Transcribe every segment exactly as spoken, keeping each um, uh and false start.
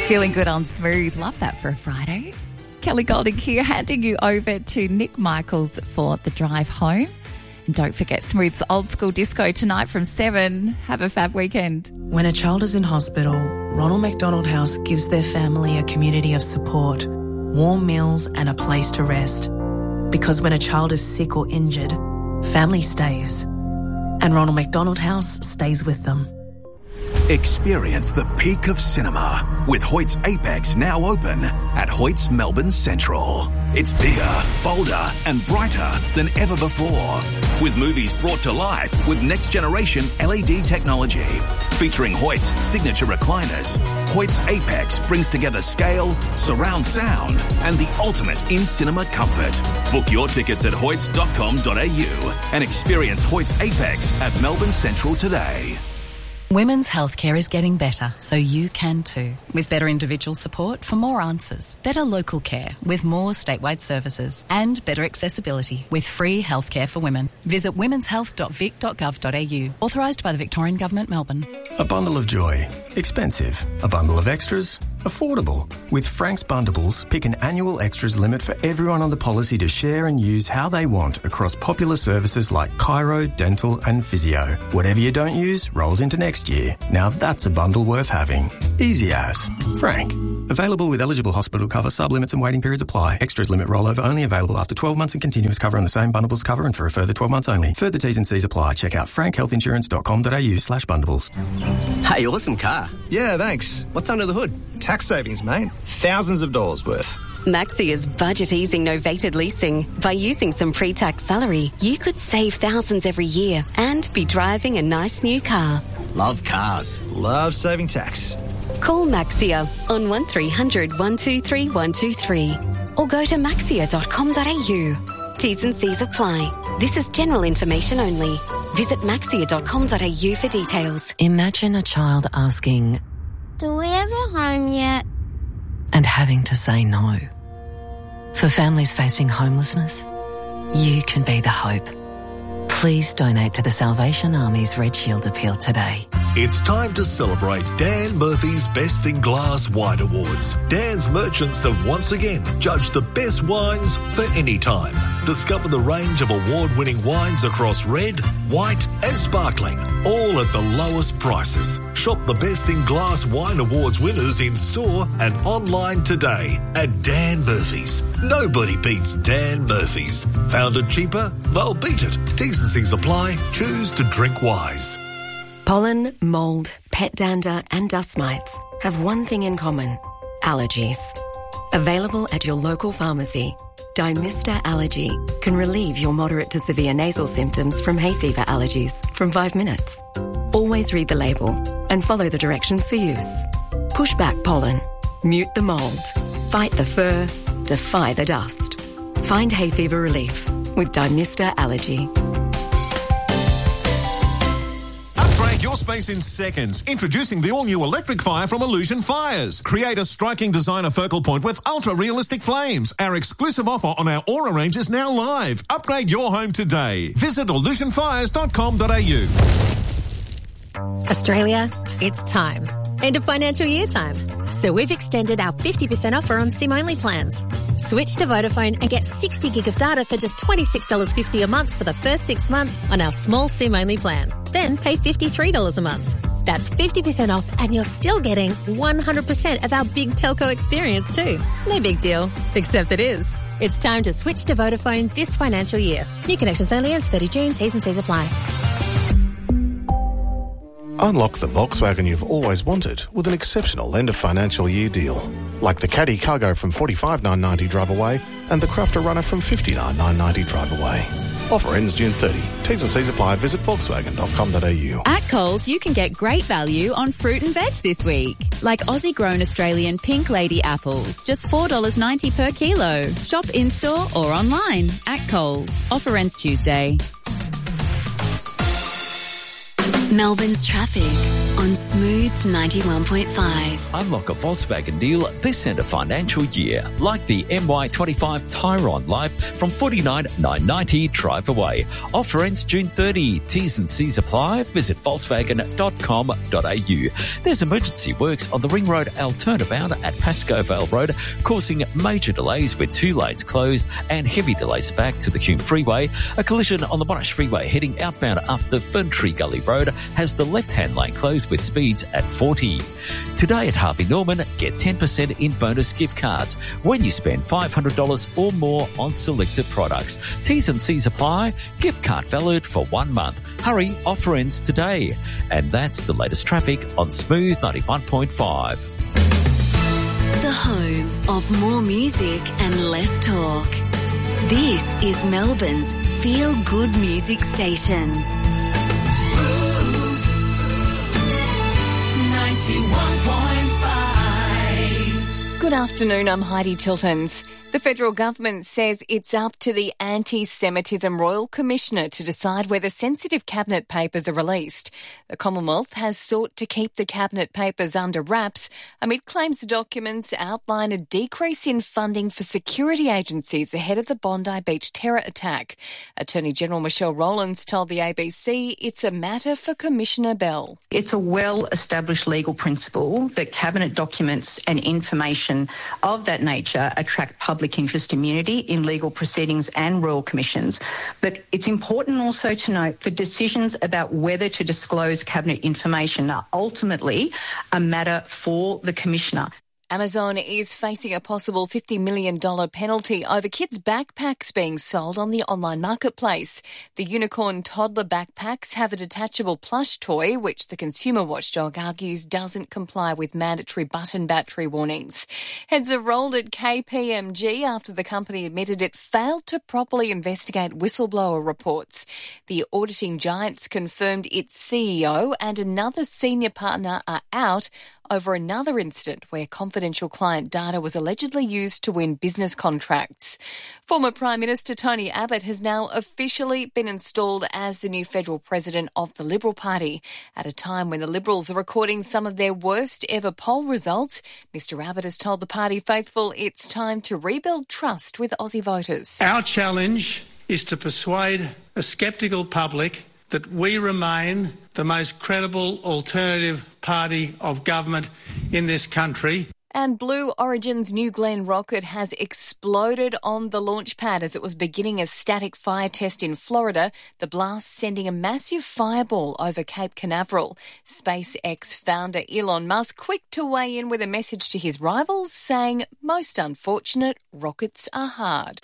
Feeling good on Smooth. Love that for a Friday. Kelly Golding here, handing you over to Nick Michaels for the drive home. And don't forget Smooth's Old School Disco tonight from seven. Have a fab weekend. When a child is in hospital, Ronald McDonald House gives their family a community of support, warm meals and a place to rest. Because when a child is sick or injured, family stays. And Ronald McDonald House stays with them. Experience the peak of cinema with Hoyt's Apex now open at Hoyt's Melbourne Central. It's bigger, bolder and brighter than ever before, with movies brought to life with next-generation L E D technology. Featuring Hoyt's signature recliners, Hoyt's Apex brings together scale, surround sound and the ultimate in-cinema comfort. Book your tickets at hoyts dot com dot a u and experience Hoyt's Apex at Melbourne Central today. Women's healthcare is getting better, so you can too. With better individual support for more answers, better local care with more statewide services, and better accessibility with free healthcare for women. Visit womens health dot vic dot gov dot a u. Authorised by the Victorian Government, Melbourne. A bundle of joy. Expensive. A bundle of extras. Affordable. With Frank's Bundables, pick an annual extras limit for everyone on the policy to share and use how they want across popular services like chiro, dental and physio. Whatever you don't use rolls into next year. Now that's a bundle worth having. Easy as. Frank. Available with eligible hospital cover, sub-limits and waiting periods apply. Extras limit rollover only available after twelve months and continuous cover on the same bundles cover and for a further twelve months only. Further T's and C's apply. Check out frank health insurance dot com dot a u slash bundles. Hey, awesome car. Yeah, thanks. What's under the hood? Tax savings, mate. Thousands of dollars worth. Maxia's budget easing novated leasing. By using some pre-tax salary, you could save thousands every year and be driving a nice new car. Love cars. Love saving tax. Call Maxia on one three hundred one two three one two three or go to maxia dot com dot a u. T's and C's apply. This is general information only. Visit maxia dot com dot a u for details. Imagine a child asking, "Do we have a home yet?" and having to say no. For families facing homelessness, you can be the hope. Please donate to the Salvation Army's Red Shield appeal today. It's time to celebrate Dan Murphy's Best in Glass Wine Awards. Dan's merchants have once again judged the best wines for any time. Discover the range of award-winning wines across red, white and sparkling, all at the lowest prices. Shop the Best in Glass Wine Awards winners in store and online today at Dan Murphy's. Nobody beats Dan Murphy's. Found it cheaper? They'll beat it. T's and C's apply. Choose to drink wise. Pollen, mould, pet dander and dust mites have one thing in common: allergies. Available at your local pharmacy, Dymista Allergy can relieve your moderate to severe nasal symptoms from hay fever allergies from five minutes. Always read the label and follow the directions for use. Push back pollen, mute the mould, fight the fur, defy the dust. Find hay fever relief with Dymista Allergy. Upgrade your space in seconds. Introducing the all-new electric fire from Illusion Fires. Create a striking designer focal point with ultra-realistic flames. Our exclusive offer on our Aura range is now live. Upgrade your home today. Visit illusion fires dot com dot a u. Australia, it's time. End of financial year time. So we've extended our fifty percent offer on SIM-only plans. Switch to Vodafone and get sixty gig of data for just twenty-six dollars fifty a month for the first six months on our small SIM-only plan. Then pay fifty-three dollars a month. That's fifty percent off and you're still getting one hundred percent of our big telco experience too. No big deal, except it is. It's time to switch to Vodafone this financial year. New connections only ends thirty June. T's and C's apply. Unlock the Volkswagen you've always wanted with an exceptional end of financial year deal. Like the Caddy Cargo from forty-five thousand nine hundred ninety drive away and the Crafter Runner from fifty-nine thousand nine hundred ninety drive away. Offer ends June thirtieth. T's and C's apply. Visit volkswagen dot com dot a u. At Coles, you can get great value on fruit and veg this week. Like Aussie-grown Australian Pink Lady apples, just four dollars ninety per kilo. Shop in-store or online at Coles. Offer ends Tuesday. Melbourne's traffic on Smooth ninety-one point five. Unlock a Volkswagen deal this end of financial year, like the M Y twenty-five Tyron Life from forty-nine thousand nine hundred ninety dollars drive away. Offer ends June thirtieth. T's and C's apply. Visit volkswagen dot com dot a u. There's emergency works on the Ring Road L turnabout at Pascoe Vale Road, causing major delays with two lanes closed and heavy delays back to the Hume Freeway. A collision on the Monash Freeway heading outbound after Ferntree Gully Road has the left-hand lane closed with speeds at forty. Today at Harvey Norman, get ten percent in bonus gift cards when you spend five hundred dollars or more on selected products. T's and C's apply. Gift card valid for one month. Hurry, offer ends today. And that's the latest traffic on Smooth ninety-one point five. The home of more music and less talk. This is Melbourne's feel-good music station. ninety-one point five. Good afternoon, I'm Heidi Tiltons. The federal government says it's up to the Anti-Semitism Royal Commissioner to decide whether sensitive cabinet papers are released. The Commonwealth has sought to keep the cabinet papers under wraps amid claims the documents outline a decrease in funding for security agencies ahead of the Bondi Beach terror attack. Attorney General Michelle Rowlands told the A B C it's a matter for Commissioner Bell. It's a well-established legal principle that cabinet documents and information of that nature attract public public interest immunity in legal proceedings and royal commissions. But it's important also to note that decisions about whether to disclose cabinet information are ultimately a matter for the Commissioner. Amazon is facing a possible fifty million dollars penalty over kids' backpacks being sold on the online marketplace. The unicorn toddler backpacks have a detachable plush toy, which the consumer watchdog argues doesn't comply with mandatory button battery warnings. Heads have rolled at K P M G after the company admitted it failed to properly investigate whistleblower reports. The auditing giants confirmed its C E O and another senior partner are out over another incident where confidential client data was allegedly used to win business contracts. Former Prime Minister Tony Abbott has now officially been installed as the new federal president of the Liberal Party. At a time when the Liberals are recording some of their worst ever poll results, Mr Abbott has told the party faithful it's time to rebuild trust with Aussie voters. Our challenge is to persuade a sceptical public that we remain the most credible alternative party of government in this country. And Blue Origin's New Glenn rocket has exploded on the launch pad as it was beginning a static fire test in Florida, the blast sending a massive fireball over Cape Canaveral. SpaceX founder Elon Musk quick to weigh in with a message to his rivals saying, most unfortunate, rockets are hard.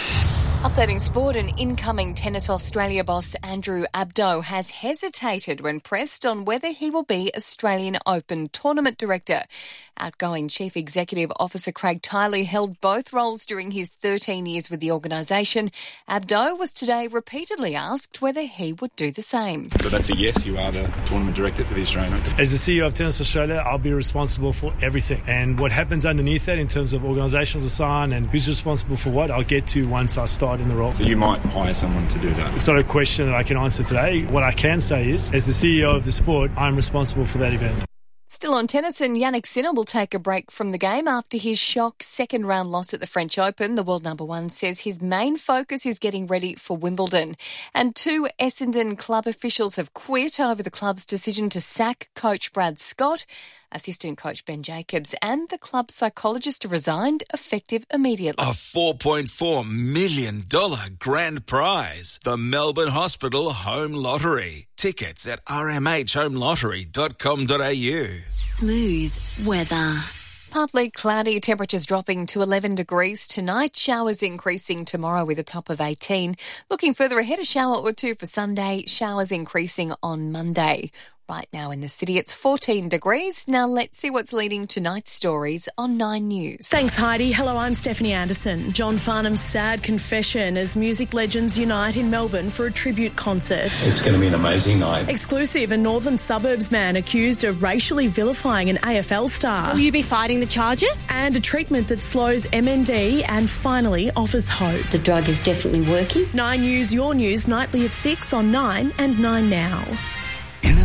Updating sport, and incoming Tennis Australia boss Andrew Abdo has hesitated when pressed on whether he will be Australian Open tournament director. Outgoing Chief Executive Officer Craig Tiley held both roles during his thirteen years with the organisation. Abdo was today repeatedly asked whether he would do the same. So that's a yes, you are the tournament director for the Australian Open. As the C E O of Tennis Australia, I'll be responsible for everything. And what happens underneath that in terms of organisational design and who's responsible for what, I'll get to once I start in the role. So you might hire someone to do that? It's not a question that I can answer today. What I can say is, as the C E O of the sport, I'm responsible for that event. Still on tennis, and Yannick Sinner will take a break from the game after his shock second-round loss at the French Open. The world number one says his main focus is getting ready for Wimbledon. And two Essendon club officials have quit over the club's decision to sack coach Brad Scott. Assistant coach Ben Jacobs and the club psychologist resigned, effective immediately. A four point four million dollars grand prize. The Melbourne Hospital Home Lottery. Tickets at r m h home lottery dot com dot a u. Smooth weather. Partly cloudy, temperatures dropping to eleven degrees tonight. Showers increasing tomorrow with a top of eighteen. Looking further ahead, a shower or two for Sunday. Showers increasing on Monday. Right now in the city, it's fourteen degrees. Now let's see what's leading tonight's stories on Nine News. Thanks, Heidi. Hello, I'm Stephanie Anderson. John Farnham's sad confession as music legends unite in Melbourne for a tribute concert. It's going to be an amazing night. Exclusive, a northern suburbs man accused of racially vilifying an A F L star. Will you be fighting the charges? And a treatment that slows M N D and finally offers hope. The drug is definitely working. Nine News, your news, nightly at six on Nine and Nine Now. In an age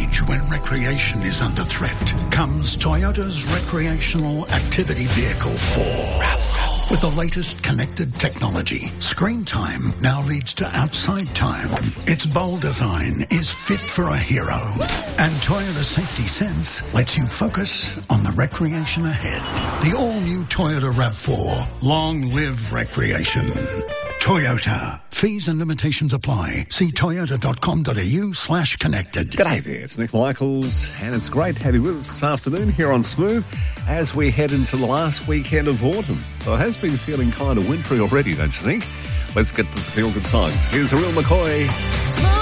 age when recreation is under threat comes Toyota's Recreational Activity Vehicle four. RAV four. With the latest connected technology, screen time now leads to outside time. Its bold design is fit for a hero. And Toyota Safety Sense lets you focus on the recreation ahead. The all-new Toyota RAV four. Long live recreation. Toyota. Fees and limitations apply. See toyota.com.au slash connected. G'day there, it's Nick Michaels, and it's great to have you with us this afternoon here on Smooth as we head into the last weekend of autumn. So it has been feeling kind of wintry already, don't you think? Let's get to the feel-good songs. Here's Ariel McCoy.